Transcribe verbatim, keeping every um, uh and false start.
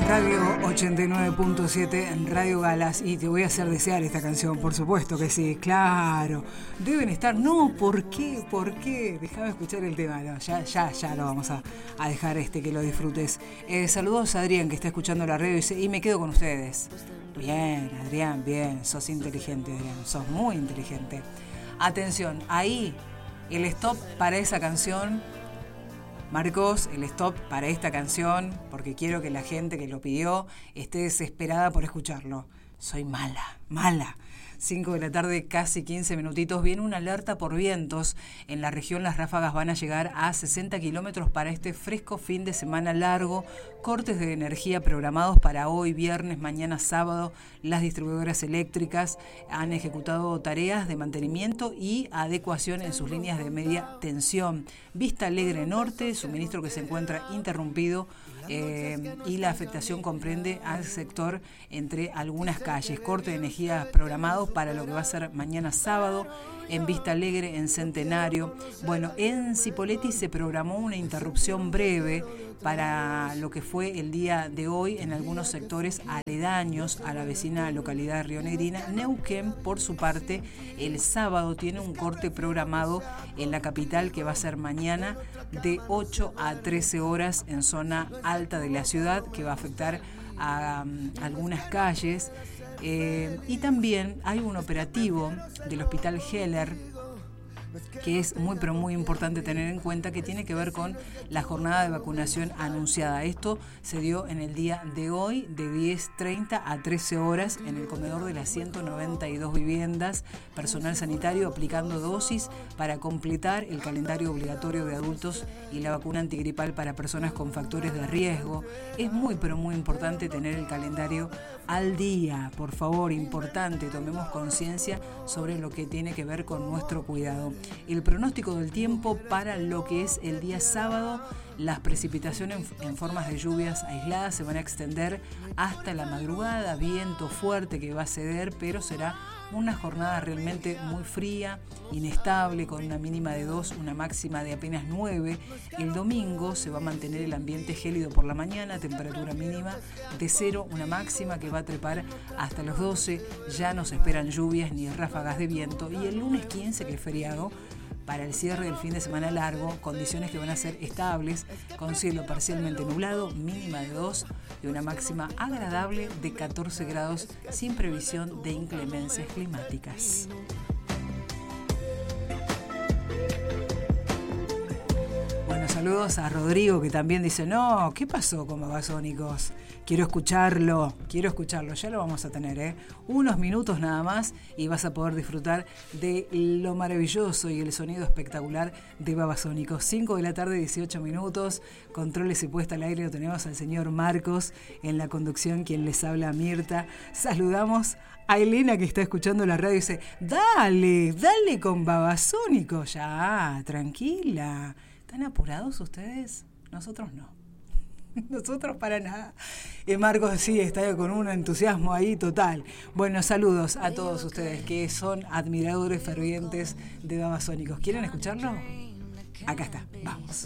Radio ochenta y nueve punto siete en Radio Galas. Y te voy a hacer desear esta canción, por supuesto que sí, claro. Deben estar, no, ¿por qué? ¿Por qué? Déjame escuchar el tema, no, ya, ya, ya lo vamos a, a dejar este, que lo disfrutes. Eh, saludos a Adrián, que está escuchando la radio y, dice, y me quedo con ustedes. Bien, Adrián, bien, sos inteligente, Adrián, sos muy inteligente. Atención, ahí el stop para esa canción. Marcos, el stop para esta canción, porque quiero que la gente que lo pidió esté desesperada por escucharlo. Soy mala, mala. cinco de la tarde, casi quince minutitos. Viene una alerta por vientos. En la región las ráfagas van a llegar a sesenta kilómetros para este fresco fin de semana largo. Cortes de energía programados para hoy, viernes, mañana, sábado. Las distribuidoras eléctricas han ejecutado tareas de mantenimiento y adecuación en sus líneas de media tensión. Vista Alegre Norte, suministro que se encuentra interrumpido. Eh, y la afectación comprende al sector entre algunas calles. Corte de energía programados para lo que va a ser mañana sábado en Vista Alegre, en Centenario. Bueno, en Cipolletti se programó una interrupción breve para lo que fue el día de hoy en algunos sectores aledaños a la vecina localidad rionegrina. Neuquén, por su parte, el sábado tiene un corte programado en la capital que va a ser mañana de ocho a trece horas en zona alta de la ciudad, que va a afectar a um, algunas calles. Eh, y también hay un operativo del Hospital Heller que es muy pero muy importante tener en cuenta, que tiene que ver con la jornada de vacunación anunciada. Esto se dio en el día de hoy de diez treinta a trece horas en el comedor de las ciento noventa y dos viviendas. Personal sanitario aplicando dosis para completar el calendario obligatorio de adultos y la vacuna antigripal para personas con factores de riesgo. Es muy pero muy importante tener el calendario al día. Por favor, importante, tomemos conciencia sobre lo que tiene que ver con nuestro cuidado. El pronóstico del tiempo para lo que es el día sábado: las precipitaciones en formas de lluvias aisladas se van a extender hasta la madrugada, viento fuerte que va a ceder, pero será una jornada realmente muy fría, inestable, con una mínima de dos, una máxima de apenas nueve. El domingo se va a mantener el ambiente gélido por la mañana, temperatura mínima de cero, una máxima que va a trepar hasta los doce. Ya no se esperan lluvias ni ráfagas de viento. Y el lunes quince, que es feriado, para el cierre del fin de semana largo, condiciones que van a ser estables, con cielo parcialmente nublado, mínima de dos y una máxima agradable de catorce grados, sin previsión de inclemencias climáticas. Bueno, saludos a Rodrigo, que también dice, no, ¿qué pasó con Babasónicos? Quiero escucharlo, quiero escucharlo, ya lo vamos a tener, ¿eh? Unos minutos nada más y vas a poder disfrutar de lo maravilloso y el sonido espectacular de Babasónicos. cinco de la tarde, dieciocho minutos, controles y puesta al aire, lo tenemos al señor Marcos en la conducción, quien les habla, Mirta. Saludamos a Elena, que está escuchando la radio y dice, dale, dale con Babasónicos, ya, tranquila. ¿Están apurados ustedes? Nosotros no. Nosotros para nada. Eh, Marcos sí está con un entusiasmo ahí total. Bueno, saludos a todos ustedes que son admiradores fervientes de Babasónicos. ¿Quieren escucharlo? Acá está, vamos.